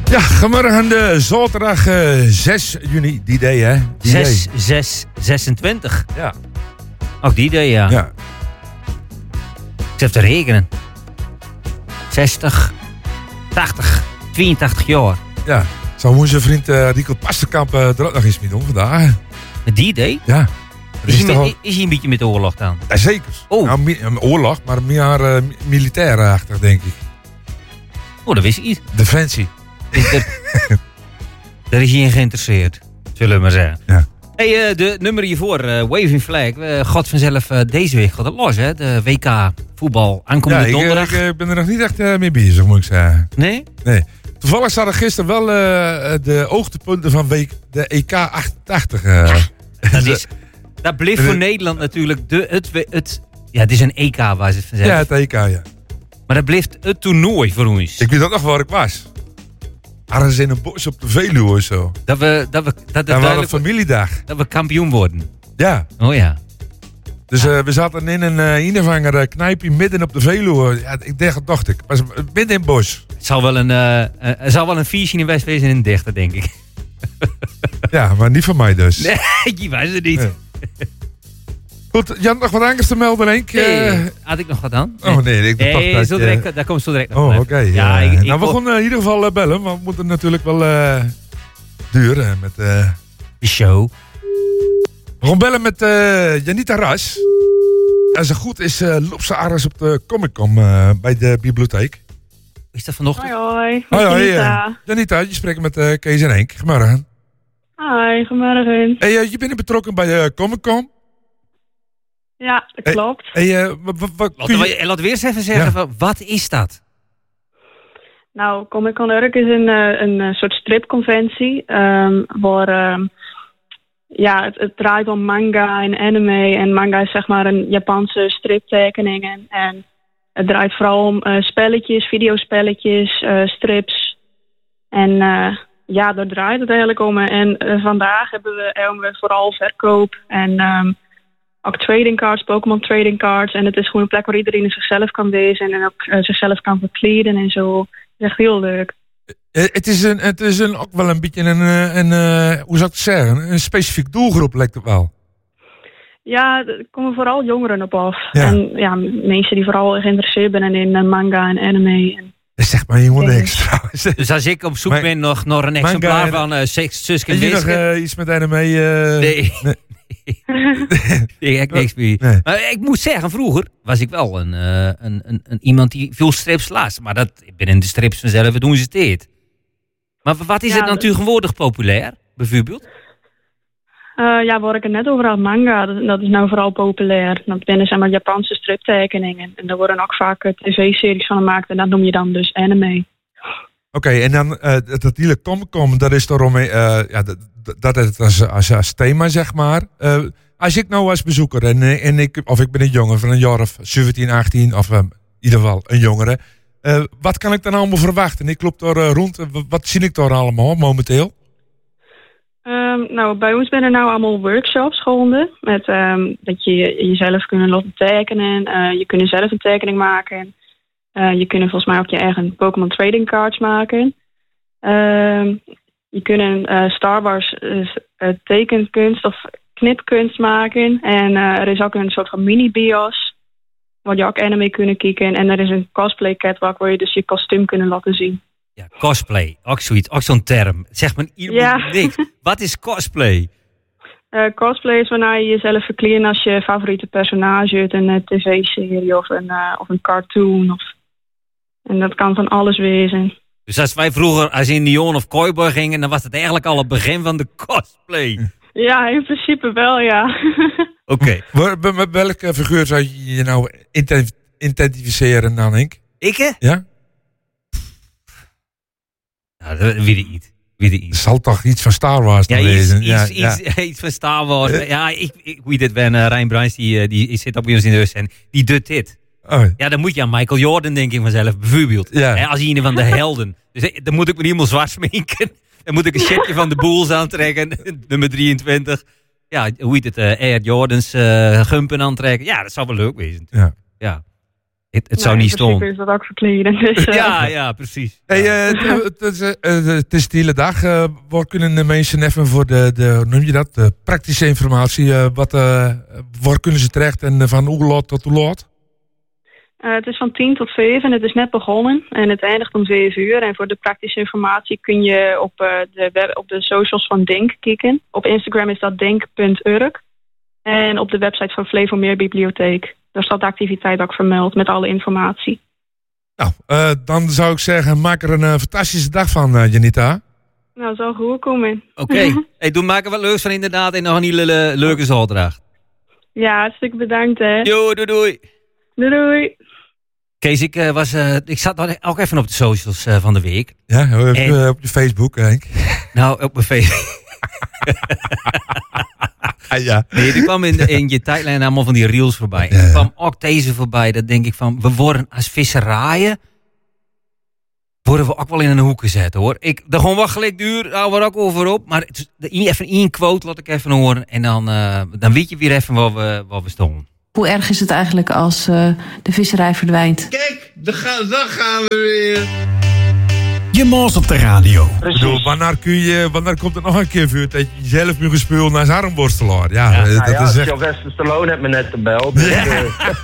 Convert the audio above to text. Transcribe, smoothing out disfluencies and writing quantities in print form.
Ja, vanmorgen de zaterdag 6 juni, die day hè? 26. Ja. Ook die day, ja. Ja. Ik zit te rekenen. 60, 80, 82 jaar. Ja. Zou onze vriend Rico Pasterkamp er ook nog eens mee doen vandaag? Die day? Ja. Is hij een beetje met de oorlog dan? Ja, zeker. Oh. Nou, oorlog, maar meer militair-achtig, denk ik. Oh, dat wist ik niet. Defensie. Daar is hij in geïnteresseerd, zullen we maar zeggen. Ja. Hey, de nummer hiervoor, Waving Flag. God vanzelf deze week gaat het los, hè? De WK voetbal aankomende donderdag. Ik ben er nog niet echt mee bezig, moet ik zeggen. Nee? Nee. Toevallig zaten gisteren wel de hoogtepunten van de EK 88. Dat bleef voor Nederland natuurlijk ja, het is een EK waar ze het van zeggen. Ja, het EK, ja. Maar dat bleef het toernooi voor ons. Ik weet ook nog waar ik was. Ergens in een bos op de Veluwe of zo. Dat we een familiedag. Dat we kampioen worden. Ja. Oh ja. Dus we zaten in een knijpje midden op de Veluwe. Ja, dacht ik. Was midden in het bos. Het zal wel een feestje in West wezen in dichter, denk ik. Ja, maar niet van mij dus. Nee, je weet het niet. Nee. Goed, Jan, nog wat anders te melden, Henk? Had ik nog wat aan? Oh nee, ik dacht dat... Zo direct, daar komt zo direct nog. Oh, oké. Ja, nou, we gaan in ieder geval bellen, want we moeten natuurlijk wel duren met... de show. We gaan bellen met Janita Ras. Als het goed is, loopt ze ergens op de Comic-Con bij de bibliotheek. Is dat vanochtend? Hoi. Hoi, Janita, je spreekt met Kees en Henk. Goedemorgen. Hoi, goedemorgen. Hey, je bent betrokken bij de Comic-Con. Ja, dat klopt. Laat weer eens even zeggen, wat is dat? Nou, Comic-Con Urk is een soort stripconventie. Waar het draait om manga en anime. En manga is zeg maar een Japanse striptekeningen. En het draait vooral om spelletjes, videospelletjes, strips. En daar draait het eigenlijk om. En vandaag hebben we vooral verkoop en... ook trading cards, Pokémon trading cards. En het is gewoon een plek waar iedereen zichzelf kan wezen. En ook zichzelf kan verkleden en zo. Het is echt heel leuk. Het is ook wel een beetje hoe zou ik het zeggen? Een specifiek doelgroep lijkt het wel. Ja, er komen vooral jongeren op af. Ja. En ja, mensen die vooral geïnteresseerd zijn in manga en anime. Dat zegt maar helemaal niks trouwens. Dus als ik op zoek ben nog naar een exemplaar van Suske en Wiske... Heb je nog iets met anime? Nee. Ik heb niks meer. Nee. Maar ik moet zeggen, vroeger was ik wel een iemand die veel strips las. Maar binnen de strips vanzelf doen ze het. Maar wat is het natuurlijk tegenwoordig populair, bijvoorbeeld? Waar ik het net over had, manga, dat is nou vooral populair. Dat binnen zeg maar Japanse striptekeningen. En daar worden ook vaak tv-series van gemaakt. En dat noem je dan dus anime. Oké, en dan dat hele Comic-Con, dat is daarom... dat het als thema, zeg maar. Als ik nou als bezoeker en ik ben een jongen van een jaar of 17, 18... of in ieder geval een jongere... wat kan ik dan allemaal verwachten? Ik loop daar rond. Wat zie ik daar allemaal momenteel? Bij ons zijn er nou allemaal workshops gehouden. Met dat je jezelf kunnen laten tekenen. Je kunt zelf een tekening maken. Je kunt volgens mij ook je eigen Pokémon trading cards maken. Je kunt Star Wars tekenkunst of knipkunst maken. En er is ook een soort van mini-bios. Waar je ook anime kunnen kijken. En er is een cosplay catwalk waar je dus je kostuum kunnen laten zien. Ja, cosplay. Ook zoiets. Ook zo'n term. Zeg maar niks. Wat is cosplay? Cosplay is wanneer je jezelf verkleedt als je favoriete personage uit een tv-serie of een cartoon. En dat kan van alles wezen. Dus als wij vroeger als Indian of Cowboy gingen, dan was het eigenlijk al het begin van de cosplay. Ja, in principe wel, ja. Oké. Met welke figuur zou je nou identificeren dan, Henk? Ik? Ja? Nou, dat weet ik niet. Er zal toch iets van Star Wars wezen? Iets van Star Wars. Ja, ik weet het ben. Rijn Bruins, die zit op bij ons in de bus en die doet dit. Oh. Ja, dan moet je aan Michael Jordan denken vanzelf, bijvoorbeeld. Ja. Als een van de helden. Dus dan moet ik me helemaal zwart sminken. Dan moet ik een shirtje van de Bulls aantrekken, nummer 23. Ja, hoe heet het? Air Jordans gumpen aantrekken. Ja, dat zou wel leuk wezen. Ja. Het zou niet staan. is dat ook verkleden. Dus, Ja, precies. Hey, het is de hele dag. Waar kunnen de mensen even voor hoe noem je dat? De praktische informatie. Waar kunnen ze terecht en van hoe laat tot hoe laat? Het is van 10 tot 7. Het is net begonnen en het eindigt om 7 uur. En voor de praktische informatie kun je op de socials van Denk kijken. Op Instagram is dat denk.urk. En op de website van Flevomeer Bibliotheek. Daar staat de activiteit ook vermeld met alle informatie. Nou, dan zou ik zeggen, maak er een fantastische dag van, Janita. Nou, zal goed komen. Oké. Hey, doe maak er wat leuks van inderdaad en nog een hele leuke zaterdag. Ja, hartstikke bedankt hè. Jo, doei. Doei. Kees, ik zat ook even op de socials van de week. Ja, op je Facebook, Henk. Nou, op mijn Facebook. Ja. Nee, er kwam in je tijdlijn allemaal van die reels voorbij. Ja. Er kwam ook deze voorbij. Dat denk ik van, we worden als visserijen worden we ook wel in een hoek gezet, hoor. Dat gewoon wat gelijk duur, houden we ook over op. Maar even één quote laat ik even horen. En dan weet je weer even waar we stonden. Hoe erg is het eigenlijk als de visserij verdwijnt? Kijk, dan gaan we weer. Je Moos op de radio. Bedoel, wanneer komt er nog een keer vuur dat je jezelf moet gespeeld naar zijn armworstelaar? Ja, dat is echt... Sylvester Stallone heeft me net gebeld. Dus,